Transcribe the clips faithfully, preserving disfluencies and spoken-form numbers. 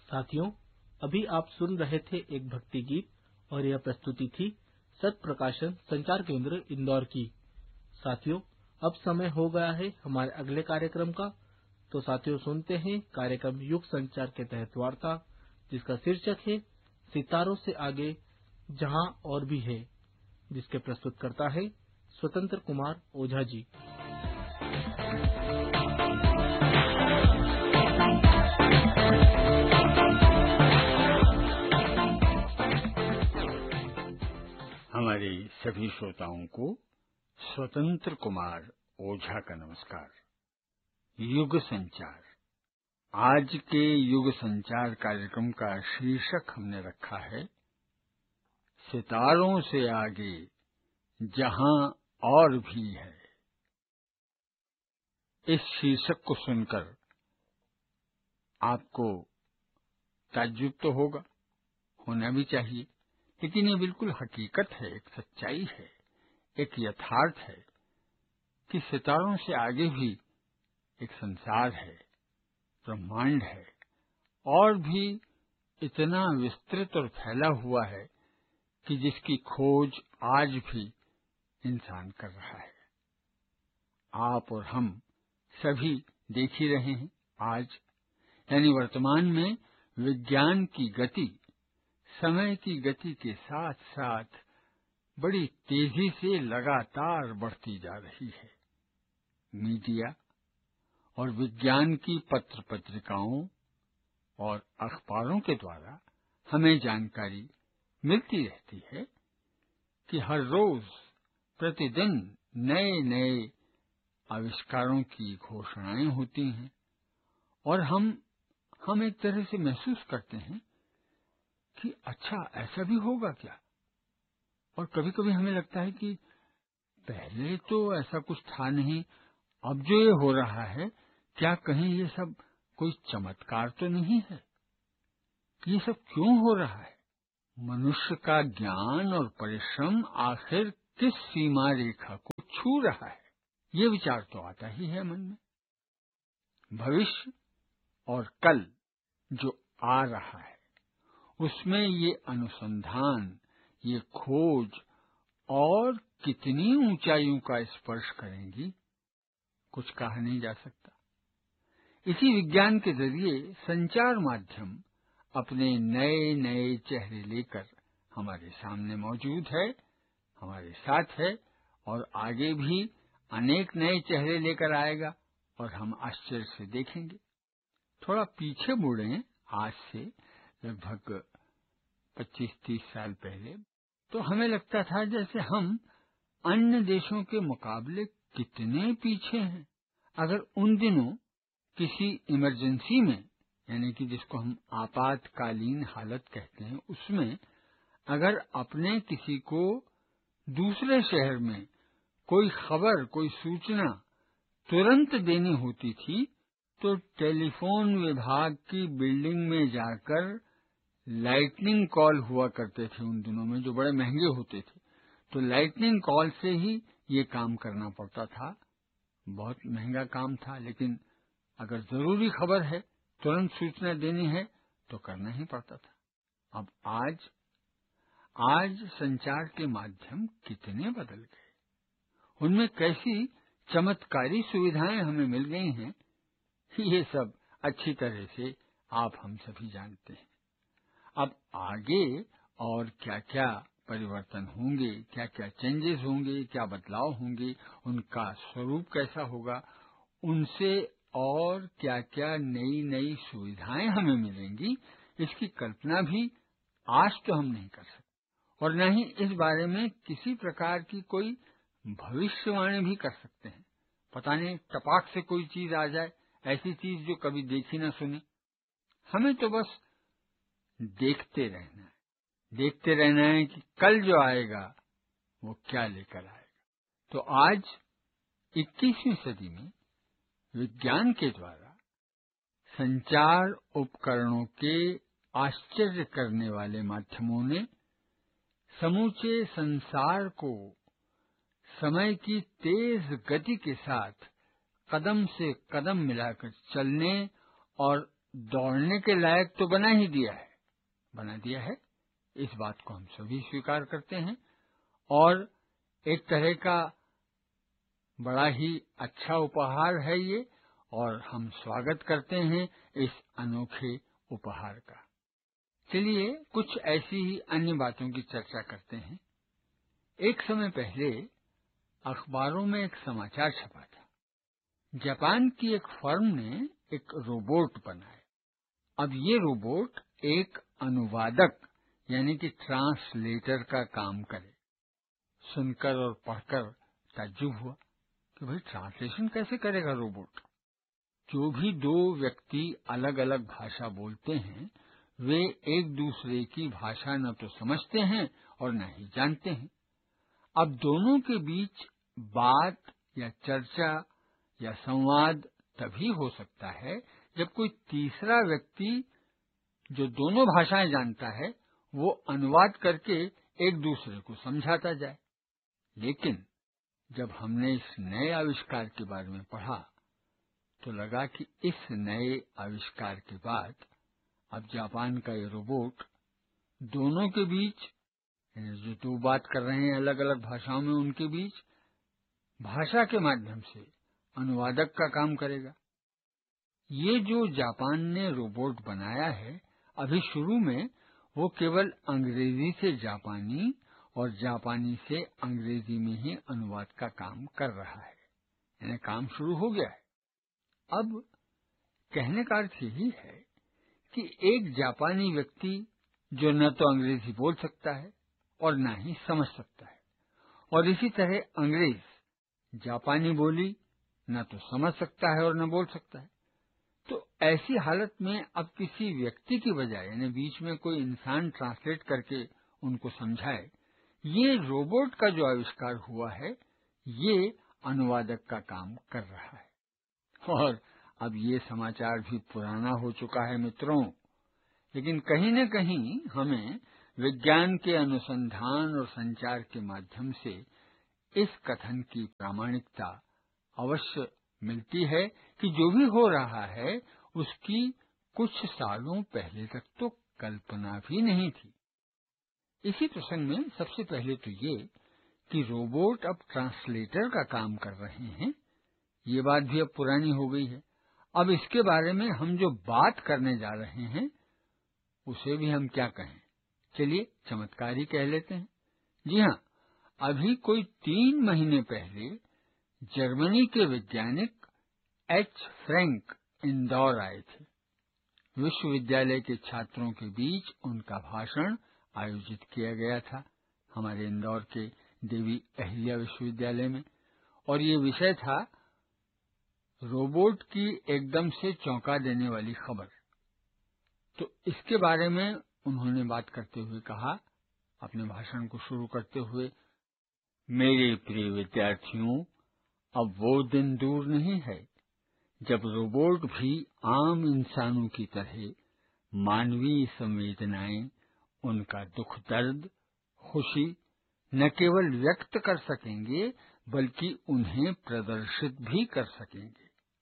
साथियों, अभी आप सुन रहे थे एक भक्ति गीत और यह प्रस्तुति थी सत प्रकाशन संचार केंद्र इंदौर की। साथियों, अब समय हो गया है हमारे अगले कार्यक्रम का। तो साथियों, सुनते हैं कार्यक्रम युग संचार के तहत वार्ता, जिसका शीर्षक है सितारों से आगे जहां और भी है, जिसके प्रस्तुत करता है स्वतंत्र कुमार ओझा जी। हमारे सभी श्रोताओं को स्वतंत्र कुमार ओझा का नमस्कार। युग संचार, आज के युग संचार कार्यक्रम का शीर्षक हमने रखा है सितारों से आगे जहां और भी है। इस शीर्षक को सुनकर आपको ताज्जुब तो होगा, होना भी चाहिए, लेकिन ये बिल्कुल हकीकत है, एक सच्चाई है, एक यथार्थ है कि सितारों से आगे भी एक संसार है, ब्रह्मांड है, और भी इतना विस्तृत और फैला हुआ है कि जिसकी खोज आज भी इंसान कर रहा है। आप और हम सभी देख ही रहे हैं, आज यानी वर्तमान में विज्ञान की गति समय की गति के साथ साथ बड़ी तेजी से लगातार बढ़ती जा रही है। मीडिया और विज्ञान की पत्र पत्रिकाओं और अखबारों के द्वारा हमें जानकारी मिलती रहती है कि हर रोज प्रतिदिन नए नए आविष्कारों की घोषणाएं होती हैं और हम हम एक तरह से महसूस करते हैं कि अच्छा, ऐसा भी होगा क्या। और कभी कभी हमें लगता है कि पहले तो ऐसा कुछ था नहीं, अब जो ये हो रहा है, क्या कहीं ये सब कोई चमत्कार तो नहीं है? ये सब क्यों हो रहा है? मनुष्य का ज्ञान और परिश्रम आखिर किस सीमा रेखा को छू रहा है? ये विचार तो आता ही है मन में। भविष्य और कल जो आ रहा है, उसमें ये अनुसंधान, ये खोज और कितनी ऊंचाइयों का स्पर्श करेंगी, कुछ कहा नहीं जा सकता। इसी विज्ञान के जरिए संचार माध्यम अपने नए नए चेहरे लेकर हमारे सामने मौजूद है, हमारे साथ है, और आगे भी अनेक नए चेहरे लेकर आएगा और हम आश्चर्य से देखेंगे। थोड़ा पीछे मुड़ें, आज से लगभग पच्चीस तीस साल पहले, तो हमें लगता था जैसे हम अन्य देशों के मुकाबले कितने पीछे हैं। अगर उन दिनों किसी इमरजेंसी में, यानी कि जिसको हम आपातकालीन हालत कहते हैं, उसमें अगर अपने किसी को दूसरे शहर में कोई खबर, कोई सूचना तुरंत देनी होती थी, तो टेलीफोन विभाग की बिल्डिंग में जाकर लाइटनिंग कॉल हुआ करते थे उन दिनों में, जो बड़े महंगे होते थे। तो लाइटनिंग कॉल से ही ये काम करना पड़ता था। बहुत महंगा काम था, लेकिन अगर जरूरी खबर है, तुरंत सूचना देनी है, तो करना ही पड़ता था। अब आज आज संचार के माध्यम कितने बदल गए, उनमें कैसी चमत्कारी सुविधाएं हमें मिल गई हैं, ये सब अच्छी तरह से आप हम सभी जानते हैं। अब आगे और क्या क्या परिवर्तन होंगे, क्या क्या चेंजेस होंगे, क्या बदलाव होंगे, उनका स्वरूप कैसा होगा, उनसे और क्या क्या नई नई सुविधाएं हमें मिलेंगी, इसकी कल्पना भी आज तो हम नहीं कर सकते, और न ही इस बारे में किसी प्रकार की कोई भविष्यवाणी भी कर सकते हैं। पता नहीं टपाक से कोई चीज आ जाए, ऐसी चीज जो कभी देखी न सुनी। हमें तो बस देखते रहना है, देखते रहना है कि कल जो आएगा वो क्या लेकर आएगा। तो आज इक्कीसवीं सदी में विज्ञान के द्वारा संचार उपकरणों के आश्चर्य करने वाले माध्यमों ने समूचे संसार को समय की तेज गति के साथ कदम से कदम मिलाकर चलने और दौड़ने के लायक तो बना ही दिया है, बना दिया है, इस बात को हम सभी स्वीकार करते हैं। और एक तरह का बड़ा ही अच्छा उपहार है ये, और हम स्वागत करते हैं इस अनोखे उपहार का। चलिए कुछ ऐसी ही अन्य बातों की चर्चा करते हैं। एक समय पहले अखबारों में एक समाचार छपा था। जापान की एक फर्म ने एक रोबोट बनाया। अब ये रोबोट एक अनुवादक यानी कि ट्रांसलेटर का काम करे। सुनकर और पढ़कर ताज्जुब हुआ कि भाई ट्रांसलेशन कैसे करेगा रोबोट। जो भी दो व्यक्ति अलग अलग भाषा बोलते हैं वे एक दूसरे की भाषा न तो समझते हैं और न ही जानते हैं। अब दोनों के बीच बात या चर्चा या संवाद तभी हो सकता है जब कोई तीसरा व्यक्ति जो दोनों भाषाएं जानता है वो अनुवाद करके एक दूसरे को समझाता जाए। लेकिन जब हमने इस नए आविष्कार के बारे में पढ़ा तो लगा कि इस नए आविष्कार के बाद अब जापान का ये रोबोट दोनों के बीच, जो दो बात कर रहे हैं अलग अलग भाषाओं में, उनके बीच भाषा के माध्यम से अनुवादक का काम करेगा। ये जो जापान ने रोबोट बनाया है, अभी शुरू में वो केवल अंग्रेजी से जापानी और जापानी से अंग्रेजी में ही अनुवाद का काम कर रहा है, यानी काम शुरू हो गया है। अब कहने का अर्थ यही है कि एक जापानी व्यक्ति जो न तो अंग्रेजी बोल सकता है और न ही समझ सकता है, और इसी तरह अंग्रेज जापानी बोली न तो समझ सकता है और न बोल सकता है, तो ऐसी हालत में अब किसी व्यक्ति की बजाय यानी बीच में कोई इंसान ट्रांसलेट करके उनको समझाए, ये रोबोट का जो आविष्कार हुआ है ये अनुवादक का काम कर रहा है। और अब ये समाचार भी पुराना हो चुका है मित्रों, लेकिन कहीं न कहीं हमें विज्ञान के अनुसंधान और संचार के माध्यम से इस कथन की प्रामाणिकता अवश्य मिलती है कि जो भी हो रहा है उसकी कुछ सालों पहले तक तो कल्पना भी नहीं थी। इसी प्रसंग में सबसे पहले तो ये कि रोबोट अब ट्रांसलेटर का काम कर रहे हैं, ये बात भी अब पुरानी हो गई है। अब इसके बारे में हम जो बात करने जा रहे हैं उसे भी हम क्या कहें, चलिए चमत्कार ही कह लेते हैं। जी हाँ, अभी कोई तीन महीने पहले जर्मनी के वैज्ञानिक एच फ्रैंक इंदौर आए थे। विश्वविद्यालय के छात्रों के बीच उनका भाषण आयोजित किया गया था हमारे इंदौर के देवी अहिल्या विश्वविद्यालय में, और ये विषय था रोबोट की एकदम से चौंका देने वाली खबर। तो इसके बारे में उन्होंने बात करते हुए कहा, अपने भाषण को शुरू करते हुए, मेरे प्रिय विद्यार्थियों, अब वो दिन दूर नहीं है जब रोबोट भी आम इंसानों की तरह मानवीय संवेदनाएं, उनका दुख दर्द, खुशी न केवल व्यक्त कर सकेंगे बल्कि उन्हें प्रदर्शित भी कर सकेंगे।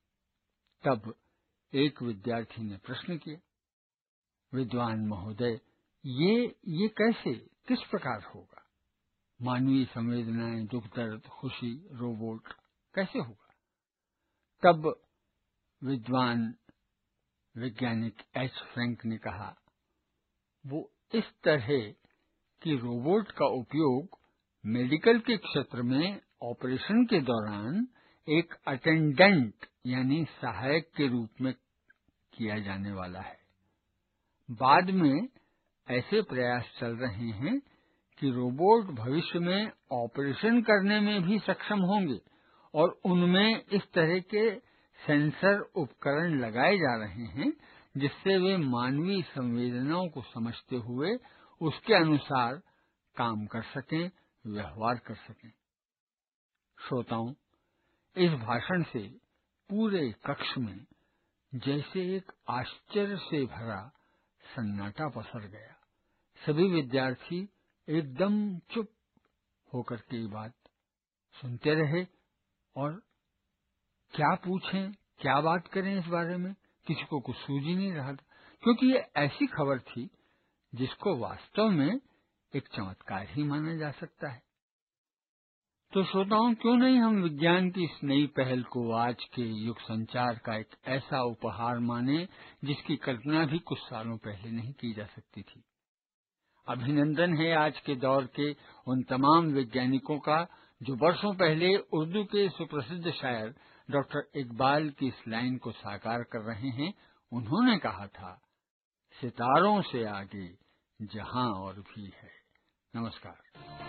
तब एक विद्यार्थी ने प्रश्न किया, विद्वान महोदय, ये ये कैसे, किस प्रकार होगा? मानवीय संवेदनाएं, दुख दर्द, खुशी, रोबोट कैसे होगा? तब विद्वान वैज्ञानिक एच फ्रैंक ने कहा, वो इस तरह कि रोबोट का उपयोग मेडिकल के क्षेत्र में ऑपरेशन के दौरान एक अटेंडेंट यानी सहायक के रूप में किया जाने वाला है। बाद में ऐसे प्रयास चल रहे हैं कि रोबोट भविष्य में ऑपरेशन करने में भी सक्षम होंगे और उनमें इस तरह के सेंसर उपकरण लगाए जा रहे हैं जिससे वे मानवीय संवेदनाओं को समझते हुए उसके अनुसार काम कर सकें, व्यवहार कर सकें। श्रोताओं, इस भाषण से पूरे कक्ष में जैसे एक आश्चर्य से भरा सन्नाटा पसर गया। सभी विद्यार्थी एकदम चुप होकर के ये बात सुनते रहे और क्या पूछें, क्या बात करें इस बारे में, किसी को कुछ सूझ ही नहीं रहा था, क्योंकि ये ऐसी खबर थी जिसको वास्तव में एक चमत्कार ही माना जा सकता है। तो श्रोताओं, क्यों नहीं हम विज्ञान की इस नई पहल को आज के युग संचार का एक ऐसा उपहार माने जिसकी कल्पना भी कुछ सालों पहले नहीं की जा सकती थी। अभिनंदन है आज के दौर के उन तमाम वैज्ञानिकों का जो वर्षों पहले उर्दू के सुप्रसिद्ध शायर डॉक्टर इकबाल की इस लाइन को साकार कर रहे हैं। उन्होंने कहा था, सितारों से आगे जहां और भी है। नमस्कार।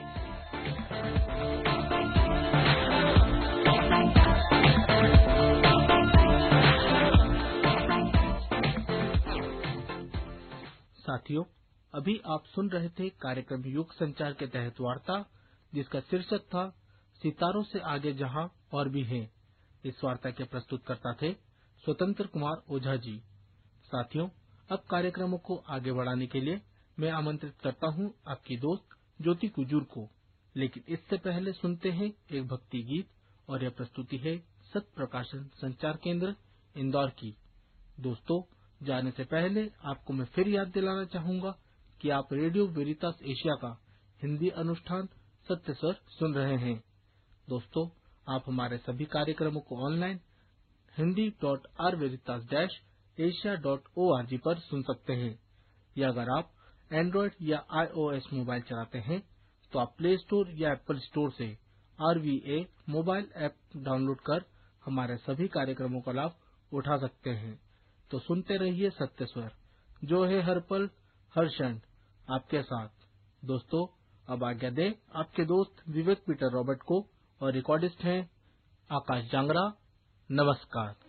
साथियों, अभी आप सुन रहे थे कार्यक्रम युग संचार के तहत वार्ता, जिसका शीर्षक था सितारों से आगे जहां और भी है। इस वार्ता के प्रस्तुतकर्ता थे स्वतंत्र कुमार ओझा जी। साथियों, अब कार्यक्रमों को आगे बढ़ाने के लिए मैं आमंत्रित करता हूं आपकी दोस्त ज्योति कुजूर को। लेकिन इससे पहले सुनते हैं एक भक्ति गीत, और यह प्रस्तुति है सत्य प्रकाशन संचार केंद्र इंदौर की। दोस्तों, जाने से पहले आपको मैं फिर याद दिलाना चाहूंगा कि आप रेडियो वेरितास एशिया का हिंदी अनुष्ठान सत्य स्वर सुन रहे हैं। दोस्तों, आप हमारे सभी कार्यक्रमों को online Hindi dot are वेरितास dash Asia dot O R G पर सुन सकते हैं, या अगर आप एंड्रॉयड या आईओएस मोबाइल चलाते हैं तो आप प्ले स्टोर या एप्पल स्टोर से are V A mobile app download कर हमारे सभी कार्यक्रमों का लाभ उठा सकते हैं। तो सुनते रहिए सत्य स्वर, जो है हर पल हर क्षण आपके साथ। दोस्तों, अब आज्ञा दें आपके दोस्त विवेक पीटर रॉबर्ट को, और रिकॉर्डिस्ट हैं आकाश जांगरा। नमस्कार।